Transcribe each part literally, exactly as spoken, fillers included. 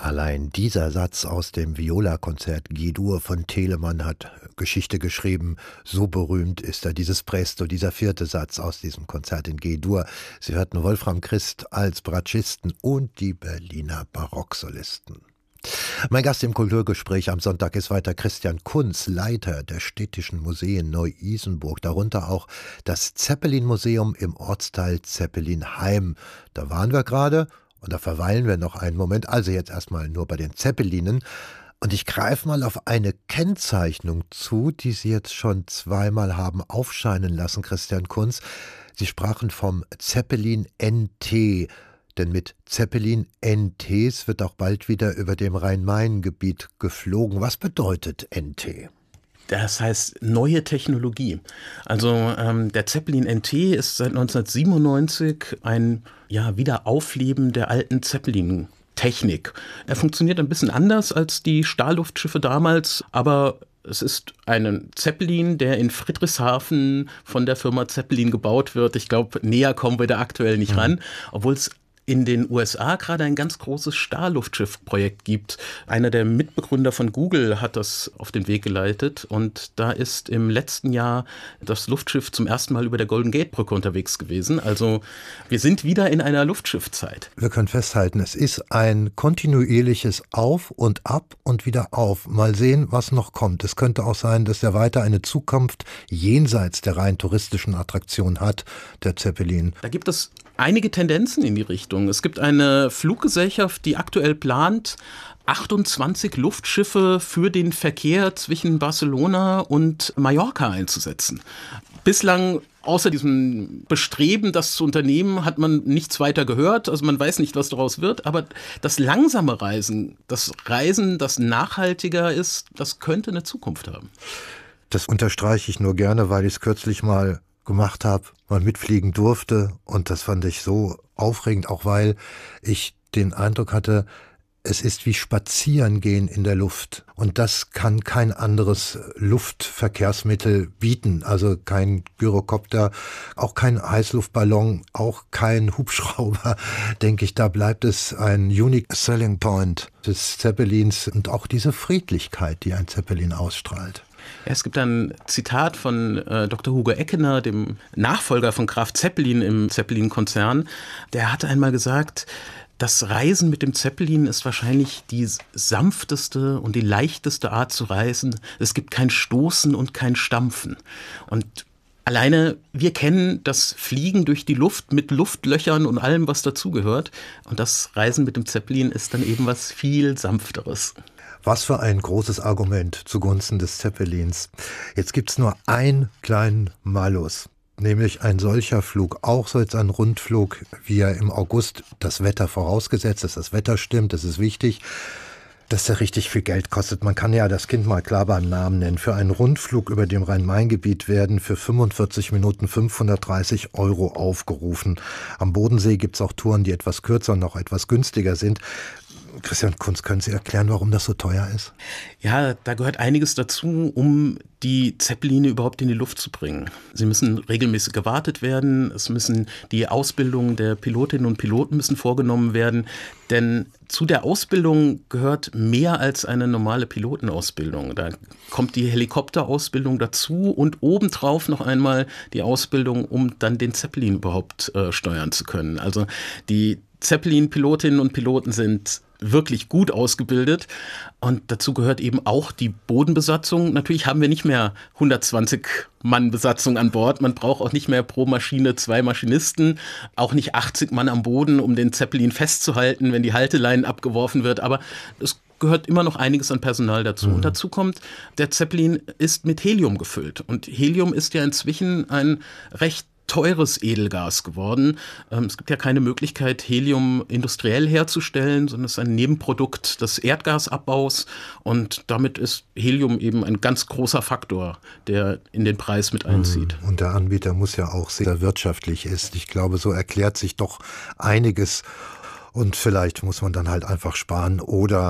Allein dieser Satz aus dem Viola-Konzert G-Dur von Telemann hat Geschichte geschrieben. So berühmt ist er, dieses Presto, dieser vierte Satz aus diesem Konzert in G-Dur. Sie hörten Wolfram Christ als Bratschisten und die Berliner Barocksolisten. Mein Gast im Kulturgespräch am Sonntag ist weiter Christian Kunz, Leiter der Städtischen Museen Neu-Isenburg, darunter auch das Zeppelin-Museum im Ortsteil Zeppelinheim. Da waren wir gerade und da verweilen wir noch einen Moment, also jetzt erstmal nur bei den Zeppelinen. Und ich greife mal auf eine Kennzeichnung zu, die Sie jetzt schon zweimal haben aufscheinen lassen, Christian Kunz. Sie sprachen vom Zeppelin N T. Denn mit Zeppelin-N Ts wird auch bald wieder über dem Rhein-Main-Gebiet geflogen. Was bedeutet N T? Das heißt neue Technologie. Also ähm, der Zeppelin N T ist seit neunzehnhundertsiebenundneunzig ein ja, Wiederaufleben der alten Zeppelin-Technik. Er funktioniert ein bisschen anders als die Stahlluftschiffe damals, aber es ist ein Zeppelin, der in Friedrichshafen von der Firma Zeppelin gebaut wird. Ich glaube, näher kommen wir da aktuell nicht mhm. ran, obwohl es in den U S A gerade ein ganz großes Starluftschiff-Projekt gibt. Einer der Mitbegründer von Google hat das auf den Weg geleitet und da ist im letzten Jahr das Luftschiff zum ersten Mal über der Golden Gate Brücke unterwegs gewesen. Also wir sind wieder in einer Luftschiffzeit. Wir können festhalten, es ist ein kontinuierliches Auf und Ab und wieder auf. Mal sehen, was noch kommt. Es könnte auch sein, dass er weiter eine Zukunft jenseits der rein touristischen Attraktion hat, der Zeppelin. Da gibt es einige Tendenzen in die Richtung. Es gibt eine Fluggesellschaft, die aktuell plant, achtundzwanzig Luftschiffe für den Verkehr zwischen Barcelona und Mallorca einzusetzen. Bislang, außer diesem Bestreben, das zu unternehmen, hat man nichts weiter gehört. Also man weiß nicht, was daraus wird. Aber das langsame Reisen, das Reisen, das nachhaltiger ist, das könnte eine Zukunft haben. Das unterstreiche ich nur gerne, weil ich es kürzlich mal gemacht habe, mal mitfliegen durfte und das fand ich so aufregend, auch weil ich den Eindruck hatte, es ist wie Spazierengehen in der Luft und das kann kein anderes Luftverkehrsmittel bieten, also kein Gyrokopter, auch kein Heißluftballon, auch kein Hubschrauber, denke ich, da bleibt es ein unique selling point des Zeppelins und auch diese Friedlichkeit, die ein Zeppelin ausstrahlt. Ja, es gibt ein Zitat von äh, Doktor Hugo Eckener, dem Nachfolger von Graf Zeppelin im Zeppelin-Konzern. Der hatte einmal gesagt, das Reisen mit dem Zeppelin ist wahrscheinlich die sanfteste und die leichteste Art zu reisen. Es gibt kein Stoßen und kein Stampfen. Und alleine wir kennen das Fliegen durch die Luft mit Luftlöchern und allem, was dazugehört. Und das Reisen mit dem Zeppelin ist dann eben was viel Sanfteres. Was für ein großes Argument zugunsten des Zeppelins. Jetzt gibt's nur einen kleinen Malus, nämlich ein solcher Flug, auch so jetzt ein Rundflug, wie er im August, das Wetter vorausgesetzt, dass das Wetter stimmt, das ist wichtig, dass der richtig viel Geld kostet. Man kann ja das Kind mal klar beim Namen nennen. Für einen Rundflug über dem Rhein-Main-Gebiet werden für fünfundvierzig Minuten fünfhundertdreißig Euro aufgerufen. Am Bodensee gibt's auch Touren, die etwas kürzer und noch etwas günstiger sind. Christian Kunz, können Sie erklären, warum das so teuer ist? Ja, da gehört einiges dazu, um die Zeppeline überhaupt in die Luft zu bringen. Sie müssen regelmäßig gewartet werden, es müssen die Ausbildung der Pilotinnen und Piloten müssen vorgenommen werden, denn zu der Ausbildung gehört mehr als eine normale Pilotenausbildung. Da kommt die Helikopterausbildung dazu und obendrauf noch einmal die Ausbildung, um dann den Zeppelin überhaupt äh, steuern zu können. Also die Zeppelin-Pilotinnen und Piloten sind wirklich gut ausgebildet und dazu gehört eben auch die Bodenbesatzung. Natürlich haben wir nicht mehr hundertzwanzig Mann Besatzung an Bord. Man braucht auch nicht mehr pro Maschine zwei Maschinisten, auch nicht achtzig Mann am Boden, um den Zeppelin festzuhalten, wenn die Halteleine abgeworfen wird. Aber es gehört immer noch einiges an Personal dazu. Mhm. Und dazu kommt, der Zeppelin ist mit Helium gefüllt. Und Helium ist ja inzwischen ein recht teures Edelgas geworden. Es gibt ja keine Möglichkeit, Helium industriell herzustellen, sondern es ist ein Nebenprodukt des Erdgasabbaus und damit ist Helium eben ein ganz großer Faktor, der in den Preis mit einzieht. Und der Anbieter muss ja auch sehr wirtschaftlich ist. Ich glaube, so erklärt sich doch einiges und vielleicht muss man dann halt einfach sparen oder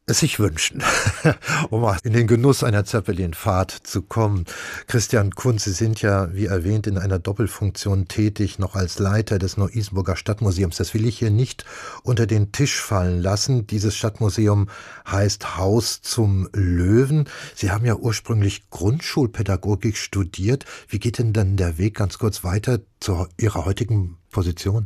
es sich wünschen, um mal in den Genuss einer Zeppelin-Fahrt zu kommen. Christian Kunz, Sie sind ja, wie erwähnt, in einer Doppelfunktion tätig, noch als Leiter des Neu-Isenburger Stadtmuseums. Das will ich hier nicht unter den Tisch fallen lassen. Dieses Stadtmuseum heißt Haus zum Löwen. Sie haben ja ursprünglich Grundschulpädagogik studiert. Wie geht denn dann der Weg ganz kurz weiter zu Ihrer heutigen Position?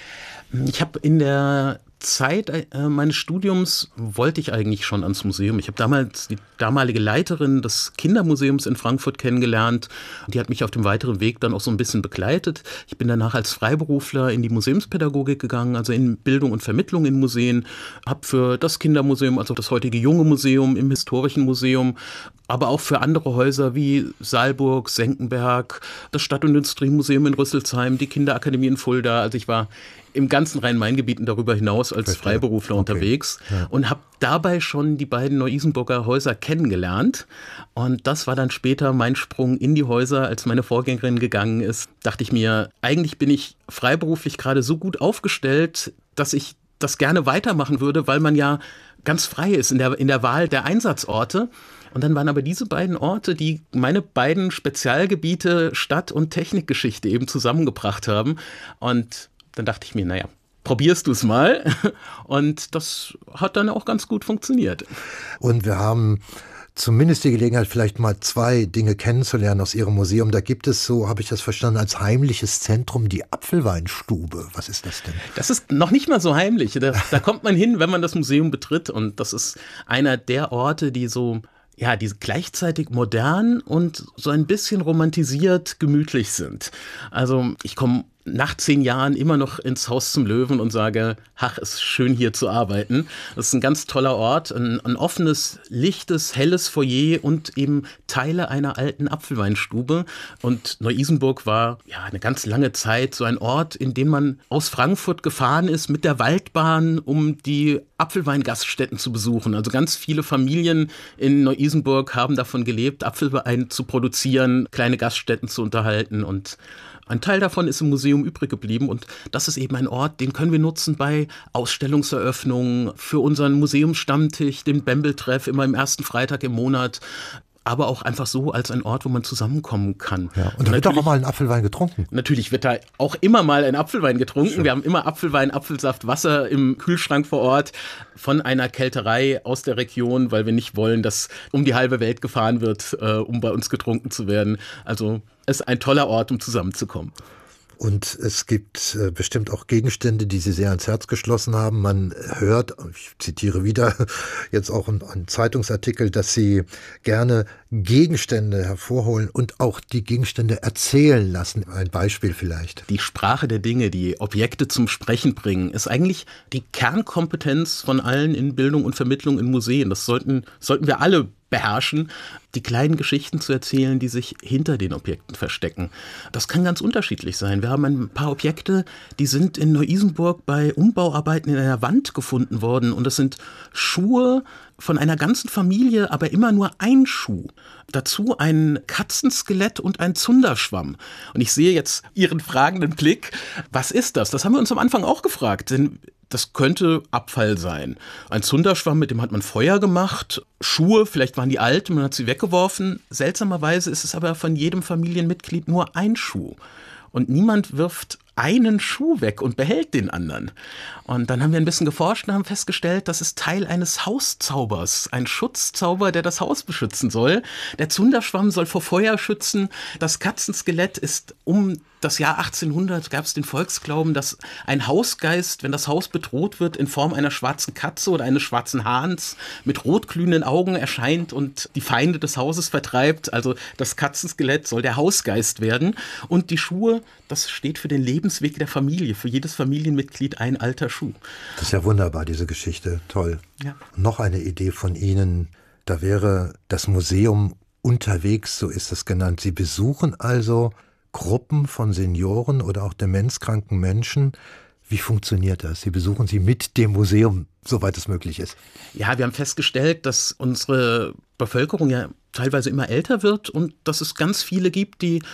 Ich habe in der Zeit äh, meines Studiums wollte ich eigentlich schon ans Museum. Ich habe damals die damalige Leiterin des Kindermuseums in Frankfurt kennengelernt. Die hat mich auf dem weiteren Weg dann auch so ein bisschen begleitet. Ich bin danach als Freiberufler in die Museumspädagogik gegangen, also in Bildung und Vermittlung in Museen. Habe für das Kindermuseum, also das heutige Junge Museum im Historischen Museum, aber auch für andere Häuser wie Saalburg, Senckenberg, das Stadt- und Industriemuseum in Rüsselsheim, die Kinderakademie in Fulda. Also ich war im ganzen Rhein-Main-Gebiet und darüber hinaus als Verstehe. Freiberufler okay. unterwegs ja. und habe dabei schon die beiden Neu-Isenburger Häuser kennengelernt. Und das war dann später mein Sprung in die Häuser, als meine Vorgängerin gegangen ist. Dachte ich mir, eigentlich bin ich freiberuflich gerade so gut aufgestellt, dass ich das gerne weitermachen würde, weil man ja ganz frei ist in der, in der Wahl der Einsatzorte. Und dann waren aber diese beiden Orte, die meine beiden Spezialgebiete Stadt- und Technikgeschichte eben zusammengebracht haben. Und dann dachte ich mir, naja, probierst du es mal. Und das hat dann auch ganz gut funktioniert. Und wir haben zumindest die Gelegenheit, vielleicht mal zwei Dinge kennenzulernen aus Ihrem Museum. Da gibt es, so habe ich das verstanden, als heimliches Zentrum die Apfelweinstube. Was ist das denn? Das ist noch nicht mal so heimlich. Da, da kommt man hin, wenn man das Museum betritt. Und das ist einer der Orte, die so... ja, die gleichzeitig modern und so ein bisschen romantisiert gemütlich sind. Also ich komme nach zehn Jahren immer noch ins Haus zum Löwen und sage, ach, es ist schön hier zu arbeiten. Das ist ein ganz toller Ort, ein, ein offenes, lichtes, helles Foyer und eben Teile einer alten Apfelweinstube. Und Neu-Isenburg war ja eine ganz lange Zeit so ein Ort, in dem man aus Frankfurt gefahren ist mit der Waldbahn, um die Apfelweingaststätten zu besuchen. Also ganz viele Familien in Neu-Isenburg haben davon gelebt, Apfelwein zu produzieren, kleine Gaststätten zu unterhalten, und ein Teil davon ist im Museum übrig geblieben, und das ist eben ein Ort, den können wir nutzen bei Ausstellungseröffnungen, für unseren Museumsstammtisch, den Bembel-Treff immer im ersten Freitag im Monat, aber auch einfach so als ein Ort, wo man zusammenkommen kann. Ja, und da wird doch auch mal ein Apfelwein getrunken. Natürlich wird da auch immer mal ein Apfelwein getrunken. Schön. Wir haben immer Apfelwein, Apfelsaft, Wasser im Kühlschrank vor Ort von einer Kälterei aus der Region, weil wir nicht wollen, dass um die halbe Welt gefahren wird, äh, um bei uns getrunken zu werden. Also es ist ein toller Ort, um zusammenzukommen. Und es gibt äh, bestimmt auch Gegenstände, die Sie sehr ans Herz geschlossen haben. Man hört, ich zitiere wieder jetzt auch einen Zeitungsartikel, dass Sie gerne Gegenstände hervorholen und auch die Gegenstände erzählen lassen. Ein Beispiel vielleicht. Die Sprache der Dinge, die Objekte zum Sprechen bringen, ist eigentlich die Kernkompetenz von allen in Bildung und Vermittlung in Museen. Das sollten, sollten wir alle beherrschen, die kleinen Geschichten zu erzählen, die sich hinter den Objekten verstecken. Das kann ganz unterschiedlich sein. Wir haben ein paar Objekte, die sind in Neu-Isenburg bei Umbauarbeiten in einer Wand gefunden worden, und das sind Schuhe von einer ganzen Familie, aber immer nur ein Schuh. Dazu ein Katzenskelett und ein Zunderschwamm. Und ich sehe jetzt Ihren fragenden Blick. Was ist das? Das haben wir uns am Anfang auch gefragt. Denn das könnte Abfall sein. Ein Zunderschwamm, mit dem hat man Feuer gemacht. Schuhe, vielleicht waren die alt, man hat sie weggeworfen. Seltsamerweise ist es aber von jedem Familienmitglied nur ein Schuh. Und niemand wirft einen Schuh weg und behält den anderen. Und dann haben wir ein bisschen geforscht und haben festgestellt, das ist Teil eines Hauszaubers. Ein Schutzzauber, der das Haus beschützen soll. Der Zunderschwamm soll vor Feuer schützen. Das Katzenskelett ist um das Jahr achtzehnhundert, gab es den Volksglauben, dass ein Hausgeist, wenn das Haus bedroht wird, in Form einer schwarzen Katze oder eines schwarzen Hahns mit rotglühenden Augen erscheint und die Feinde des Hauses vertreibt. Also das Katzenskelett soll der Hausgeist werden. Und die Schuhe, das steht für den Lebensweg der Familie. Für jedes Familienmitglied ein alter Schuh. Das ist ja wunderbar, diese Geschichte. Toll. Ja. Noch eine Idee von Ihnen. Da wäre das Museum unterwegs, so ist es genannt. Sie besuchen also Gruppen von Senioren oder auch demenzkranken Menschen. Wie funktioniert das? Sie besuchen sie mit dem Museum, soweit es möglich ist. Ja, wir haben festgestellt, dass unsere Bevölkerung ja teilweise immer älter wird und dass es ganz viele gibt, die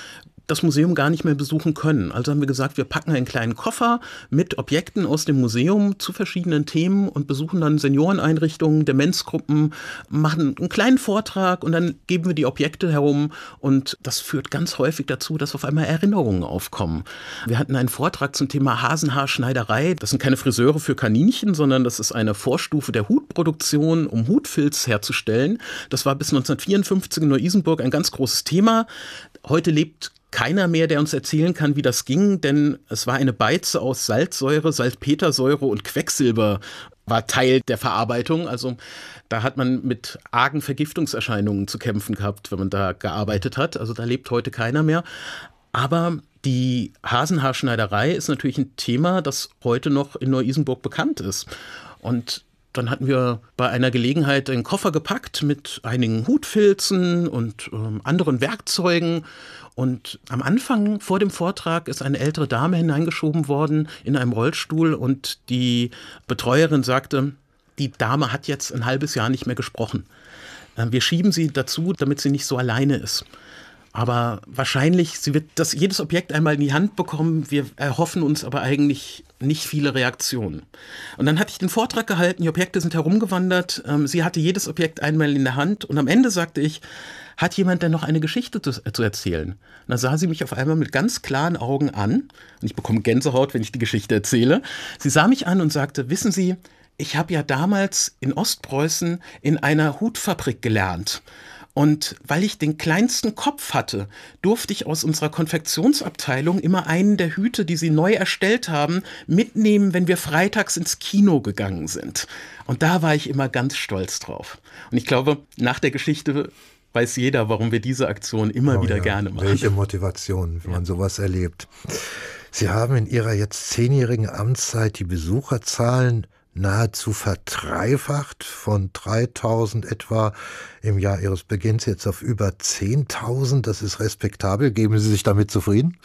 das Museum gar nicht mehr besuchen können. Also haben wir gesagt, wir packen einen kleinen Koffer mit Objekten aus dem Museum zu verschiedenen Themen und besuchen dann Senioreneinrichtungen, Demenzgruppen, machen einen kleinen Vortrag und dann geben wir die Objekte herum und das führt ganz häufig dazu, dass auf einmal Erinnerungen aufkommen. Wir hatten einen Vortrag zum Thema Hasenhaarschneiderei. Das sind keine Friseure für Kaninchen, sondern das ist eine Vorstufe der Hutproduktion, um Hutfilz herzustellen. Das war bis neunzehnhundertvierundfünfzig in Neu-Isenburg ein ganz großes Thema. Heute lebt keiner mehr, der uns erzählen kann, wie das ging, denn es war eine Beize aus Salzsäure, Salpetersäure und Quecksilber war Teil der Verarbeitung. Also da hat man mit argen Vergiftungserscheinungen zu kämpfen gehabt, wenn man da gearbeitet hat. Also da lebt heute keiner mehr. Aber die Hasenhaarschneiderei ist natürlich ein Thema, das heute noch in Neu-Isenburg bekannt ist. Und dann hatten wir bei einer Gelegenheit einen Koffer gepackt mit einigen Hutfilzen und ähm, anderen Werkzeugen. Und am Anfang vor dem Vortrag ist eine ältere Dame hineingeschoben worden in einem Rollstuhl und die Betreuerin sagte, die Dame hat jetzt ein halbes Jahr nicht mehr gesprochen. Äh, wir schieben sie dazu, damit sie nicht so alleine ist. Aber wahrscheinlich, sie wird das jedes Objekt einmal in die Hand bekommen. Wir erhoffen uns aber eigentlich nicht viele Reaktionen. Und dann hatte ich den Vortrag gehalten, die Objekte sind herumgewandert. Sie hatte jedes Objekt einmal in der Hand. Und am Ende sagte ich, hat jemand denn noch eine Geschichte zu, zu erzählen? Und da sah sie mich auf einmal mit ganz klaren Augen an. Und ich bekomme Gänsehaut, wenn ich die Geschichte erzähle. Sie sah mich an und sagte, wissen Sie, ich habe ja damals in Ostpreußen in einer Hutfabrik gelernt. Und weil ich den kleinsten Kopf hatte, durfte ich aus unserer Konfektionsabteilung immer einen der Hüte, die sie neu erstellt haben, mitnehmen, wenn wir freitags ins Kino gegangen sind. Und da war ich immer ganz stolz drauf. Und ich glaube, nach der Geschichte weiß jeder, warum wir diese Aktion immer oh wieder ja, gerne machen. Welche Motivation, wenn ja. man sowas erlebt. Sie haben in Ihrer jetzt zehnjährigen Amtszeit die Besucherzahlen nahezu verdreifacht, von dreitausend etwa im Jahr Ihres Beginns jetzt auf über zehntausend. Das ist respektabel. Geben Sie sich damit zufrieden?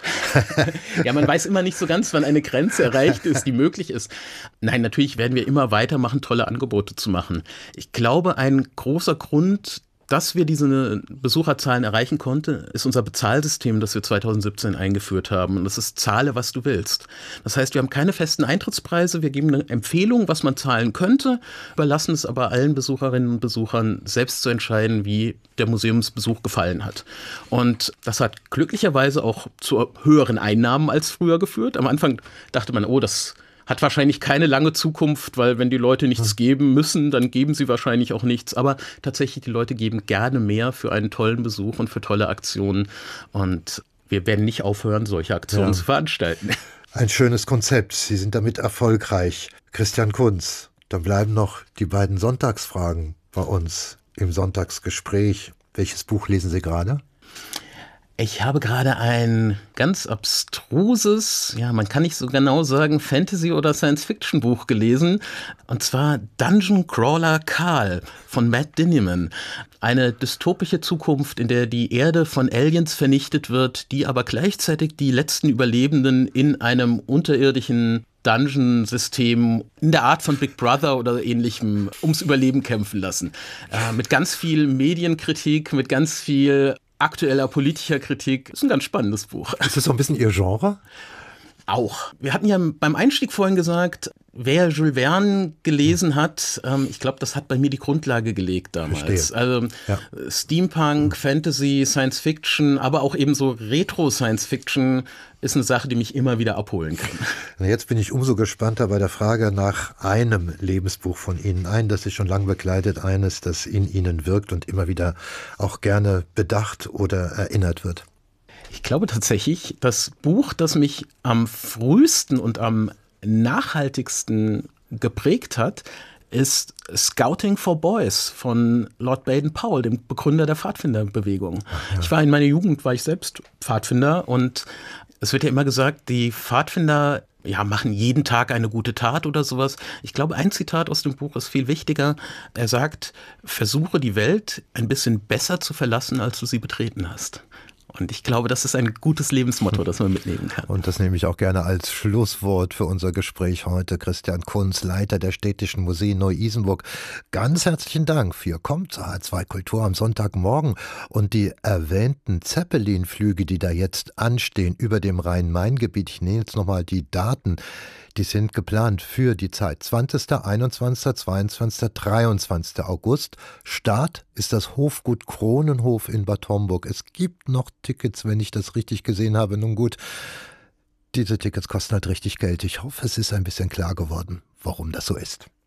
Ja, man weiß immer nicht so ganz, wann eine Grenze erreicht ist, die möglich ist. Nein, natürlich werden wir immer weitermachen, tolle Angebote zu machen. Ich glaube, ein großer Grund, dass wir diese Besucherzahlen erreichen konnten, ist unser Bezahlsystem, das wir zweitausendsiebzehn eingeführt haben. Und das ist zahle, was du willst. Das heißt, wir haben keine festen Eintrittspreise. Wir geben eine Empfehlung, was man zahlen könnte, überlassen es aber allen Besucherinnen und Besuchern selbst zu entscheiden, wie der Museumsbesuch gefallen hat. Und das hat glücklicherweise auch zu höheren Einnahmen als früher geführt. Am Anfang dachte man, oh, das hat wahrscheinlich keine lange Zukunft, weil wenn die Leute nichts geben müssen, dann geben sie wahrscheinlich auch nichts. Aber tatsächlich, die Leute geben gerne mehr für einen tollen Besuch und für tolle Aktionen. Und wir werden nicht aufhören, solche Aktionen ja. zu veranstalten. Ein schönes Konzept. Sie sind damit erfolgreich. Christian Kunz, dann bleiben noch die beiden Sonntagsfragen bei uns im Sonntagsgespräch. Welches Buch lesen Sie gerade? Ich habe gerade ein ganz abstruses, ja, man kann nicht so genau sagen, Fantasy- oder Science-Fiction-Buch gelesen. Und zwar Dungeon Crawler Carl von Matt Dinniman. Eine dystopische Zukunft, in der die Erde von Aliens vernichtet wird, die aber gleichzeitig die letzten Überlebenden in einem unterirdischen Dungeon-System in der Art von Big Brother oder ähnlichem ums Überleben kämpfen lassen. Äh, mit ganz viel Medienkritik, mit ganz viel aktueller politischer Kritik. Ist ein ganz spannendes Buch. Ist das so ein bisschen Ihr Genre? Auch. Wir hatten ja beim Einstieg vorhin gesagt, wer Jules Verne gelesen hat, ähm, ich glaube, das hat bei mir die Grundlage gelegt damals. Verstehe. Also ja. Steampunk, Fantasy, Science Fiction, aber auch eben so Retro-Science Fiction ist eine Sache, die mich immer wieder abholen kann. Jetzt bin ich umso gespannter bei der Frage nach einem Lebensbuch von Ihnen. Ein, das Sie schon lange begleitet, eines, das in Ihnen wirkt und immer wieder auch gerne bedacht oder erinnert wird. Ich glaube tatsächlich, das Buch, das mich am frühesten und am nachhaltigsten geprägt hat, ist Scouting for Boys von Lord Baden-Powell, dem Begründer der Pfadfinderbewegung. Ja. Ich war in meiner Jugend, war ich selbst Pfadfinder und es wird ja immer gesagt, die Pfadfinder ja, machen jeden Tag eine gute Tat oder sowas. Ich glaube, ein Zitat aus dem Buch ist viel wichtiger. Er sagt, versuche die Welt ein bisschen besser zu verlassen, als du sie betreten hast. Und ich glaube, das ist ein gutes Lebensmotto, das man mitnehmen kann. Und das nehme ich auch gerne als Schlusswort für unser Gespräch heute. Christian Kunz, Leiter der Städtischen Museen Neu-Isenburg. Ganz herzlichen Dank für Kommt zur H zwei Kultur am Sonntagmorgen und die erwähnten Zeppelin-Flüge, die da jetzt anstehen über dem Rhein-Main-Gebiet. Ich nehme jetzt nochmal die Daten. Die sind geplant für die Zeit zwanzigsten, einundzwanzigsten, zweiundzwanzigsten, dreiundzwanzigsten August. Start ist das Hofgut Kronenhof in Bad Homburg. Es gibt noch Tickets, wenn ich das richtig gesehen habe. Nun gut, diese Tickets kosten halt richtig Geld. Ich hoffe, es ist ein bisschen klar geworden, warum das so ist.